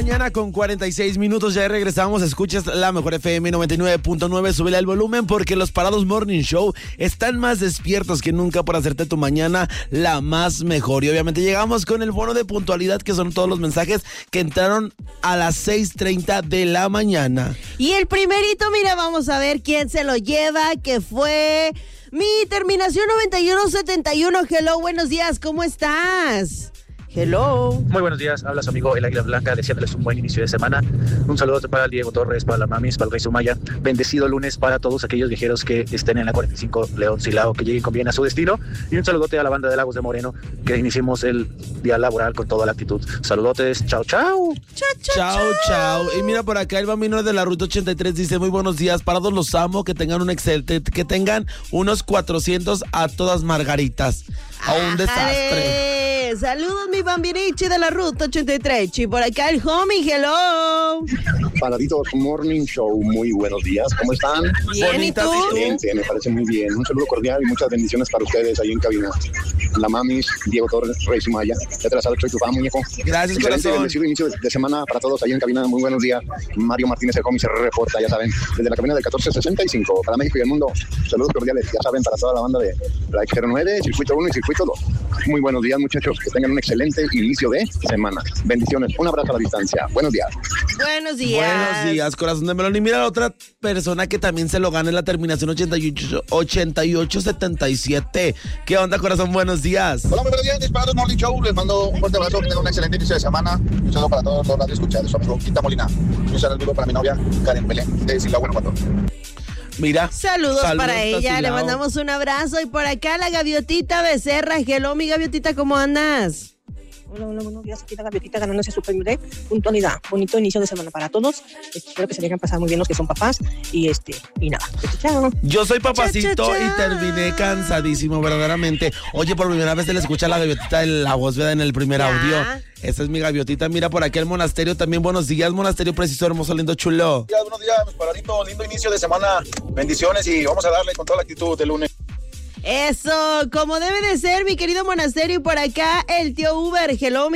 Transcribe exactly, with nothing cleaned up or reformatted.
Mañana con cuarenta y seis minutos, ya regresamos. Escuchas la mejor F M noventa y nueve punto nueve. Súbele al volumen porque los Parados Morning Show están más despiertos que nunca por hacerte tu mañana la más mejor. Y obviamente llegamos con el bono de puntualidad, que son todos los mensajes que entraron a las seis treinta de la mañana. Y el primerito, mira, vamos a ver quién se lo lleva, que fue mi terminación noventa y uno setenta y uno. Hello, buenos días, ¿cómo estás? Hello. Muy buenos días, habla su amigo El Águila Blanca, deseándoles un buen inicio de semana. Un saludo para el Diego Torres, para la Mamis, para el Rey Sumaya. Bendecido lunes para todos aquellos viajeros que estén en la cuarenta y cinco León Silao, que lleguen con bien a su destino. Y un saludote a la banda de Lagos de Moreno, que iniciemos el día laboral con toda la actitud. Saludotes, chao, chao. Chao, chao, Chao, chao. Y mira por acá, el bambino de la Ruta ochenta y tres dice: muy buenos días, Parados, los amo, que tengan un excelente, que tengan unos cuatrocientos a todas margaritas. A un desastre. Saludos, mi bambinichi de la Ruta ochenta y tres. Y por acá el homie, hello. Paraditos Morning Show, muy buenos días, ¿cómo están? Bien, Bonitas, ¿y tú? ¿y tú? Bien, sí, me parece muy bien. Un saludo cordial y muchas bendiciones para ustedes ahí en cabina. La Mamis, Diego Torres, Rey Sumaya. Ya te la sabes, soy tu fan, muñeco. Gracias, Excelente, corazón. bendecido inicio de, de semana para todos ahí en cabina. Muy buenos días. Mario Martínez, el homie, se reporta, ya saben, desde la cabina del catorce sesenta y cinco para México y el mundo. Saludos cordiales, ya saben, para toda la banda de la X cero nueve, Circuito uno y Circuito dos. Muy buenos días, muchachos, que tengan un excelente inicio de semana. Bendiciones, un abrazo a la distancia. Buenos días. Buenos días. Buenos días, corazón de melón. Y mira la otra persona que también se lo gana en la terminación ochenta y ocho setenta y siete. ¿Qué onda, corazón? Buenos días. Hola, muy buenos días, Disparados Morning Show. Les mando un fuerte abrazo, que tengan un excelente inicio de semana. Un saludo para todos los radios escuchados. Su amigo Quinta Molina. Un saludo para mi novia, Karen Belén, de Silao, Guanajuato. Mira. Saludos, Saludos para hasta ella, le Silao. mandamos un abrazo. Y por acá la Gaviotita Becerra. Hello, mi Gaviotita, ¿cómo andas? Hola, hola, buenos días. Aquí la Gaviotita ganándose su premio de puntualidad. Bonito inicio de semana para todos. Espero que se dejen pasar muy bien los que son papás. Y este, y nada. Chao. Yo soy papacito Cha, cha, cha. y terminé cansadísimo, verdaderamente. Oye, por primera vez se le escucha a la gaviotita en la voz, ¿verdad? En el primer Ya. audio. Esa es mi gaviotita. Mira por aquí el monasterio también. Buenos días, monasterio precioso, hermoso, lindo, chulo. Buenos días, buenos días, mis paraditos. Lindo inicio de semana. Bendiciones y vamos a darle con toda la actitud del lunes. Eso, como debe de ser, mi querido monasterio. Y por acá el tío Uber. Hello, mi